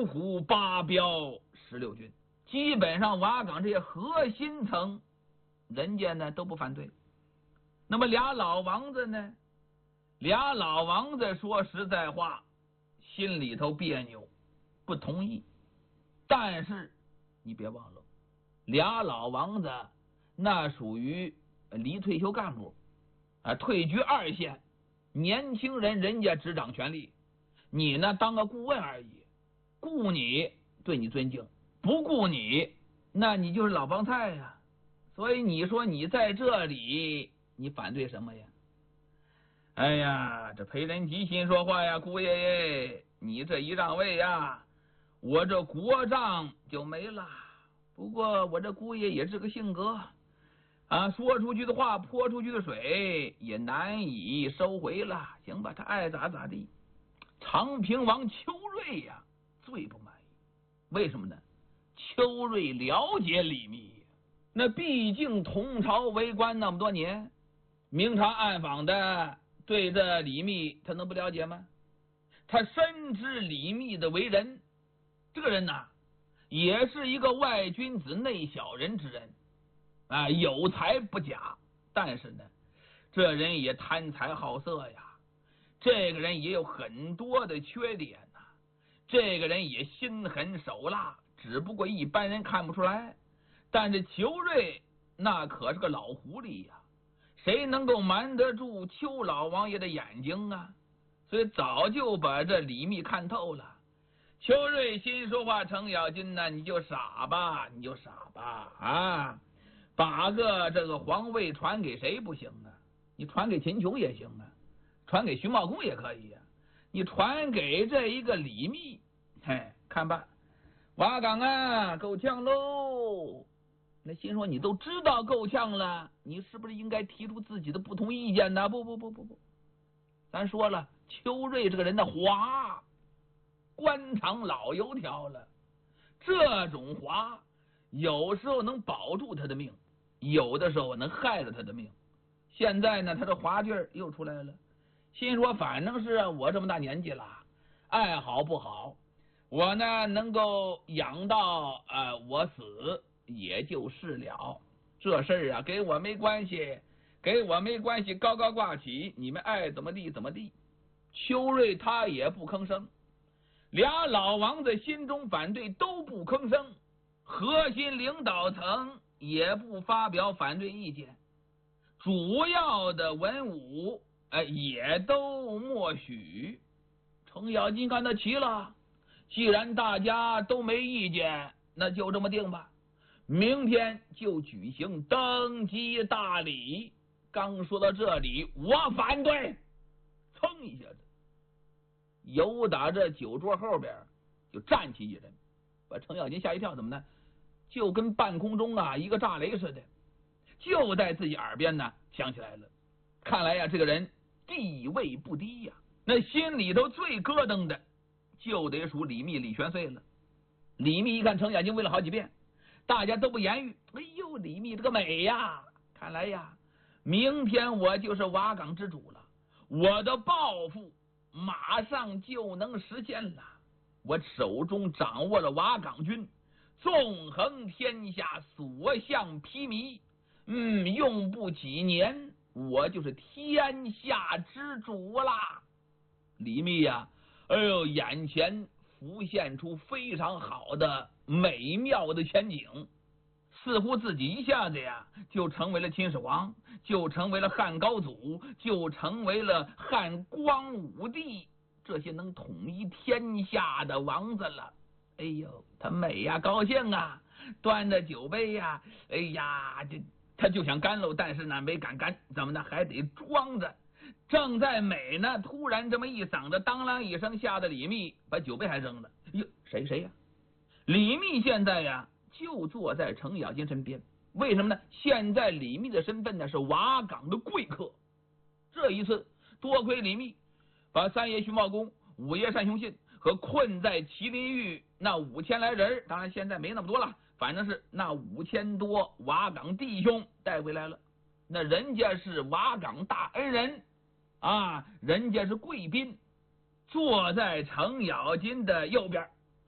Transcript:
虎8彪16军，基本上瓦岗这些核心层，人家呢都不反对。那么俩老王子呢？俩老王子说实在话，心里头别扭，不同意。但是你别忘了，俩老王子那属于离退休干部啊，退居2线，年轻人人家执掌权力，你呢当个顾问而已。顾你对你尊敬，不顾你那你就是老帮菜呀。所以你说你在这里，你反对什么呀？哎呀，这裴仁吉心说话呀，姑爷爷，你这一让位呀，我这国丈就没了。不过我这姑爷也是个性格啊，说出去的话泼出去的水也难以收回了。行吧，他爱咋咋地。长平王邱瑞呀，最不满意。为什么呢？邱瑞了解李密，那毕竟同朝为官那么多年，明察暗访的，对这李密他能不了解吗？他深知李密的为人，这个人呐，也是一个外君子内小人之人啊，有才不假，但是呢，这人也贪财好色呀，这个人也有很多的缺点呐，这个人也心狠手辣，只不过一般人看不出来。但是邱瑞那可是个老狐狸呀，谁能够瞒得住邱老王爷的眼睛啊？所以早就把这李密看透了。邱瑞心说话，程咬金呢，你就傻吧，你就傻吧啊！把个这个皇位传给谁不行啊？你传给秦琼也行啊，传给徐茂公也可以啊，你传给这一个李密，嘿，看吧，瓦岗啊，够呛喽。那心说你都知道够呛了，你是不是应该提出自己的不同意见呢？不，咱说了，邱瑞这个人的滑，官场老油条了。这种滑有时候能保住他的命，有的时候能害了他的命。现在呢，他这滑劲儿又出来了，心说反正是我这么大年纪了，爱好不好，我呢能够养到我死也就是了。这事儿啊跟我没关系，跟我没关系，高高挂起，你们爱怎么地怎么地。邱瑞他也不吭声，俩老王子心中反对都不吭声，核心领导层也不发表反对意见，主要的文武也都默许。程咬金看他齐了，既然大家都没意见，那就这么定吧，明天就举行登基大礼。刚说到这里，我反对，噌一下子，由打这酒桌后边就站起一人，把程咬金吓一跳。怎么呢？就跟半空中一个炸雷似的，就在自己耳边呢响起来了。看来呀，这个人地位不低呀。那心里头最咯噔的就得数李密李全燧了。李密一看程咬金问了好几遍，大家都不言语。哎呦，李密这个美呀！看来呀，明天我就是瓦岗之主了，我的抱负马上就能实现了。我手中掌握了瓦岗军，纵横天下，所向披靡。用不几年，我就是天下之主啦。李密呀，哎呦，眼前浮现出非常好的美妙的前景，似乎自己一下子呀就成为了秦始皇，就成为了汉高祖，就成为了汉光武帝，这些能统一天下的王子了。哎呦，他美呀，高兴啊，端着酒杯呀，哎呀，他就想干喽，但是呢没敢干，怎么呢？还得装着。正在美呢，突然这么一嗓子当啷一声，吓得李密把酒杯还扔了。哟，谁呀？李密现在呀就坐在程咬金身边。为什么呢？现在李密的身份呢是瓦岗的贵客。这一次多亏李密把三爷徐茂公、五爷单雄信和困在麒麟峪那5000来人，当然现在没那么多了，反正是那5000多瓦岗弟兄带回来了。那人家是瓦岗大恩人啊，人家是贵宾，坐在程咬金的右边。